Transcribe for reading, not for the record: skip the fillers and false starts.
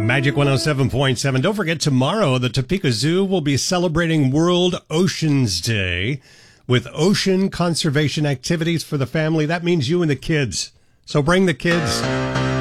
Magic 107.7. Don't forget, tomorrow, the Topeka Zoo will be celebrating World Oceans Day with ocean conservation activities for the family. That means you and the kids. So bring the kids.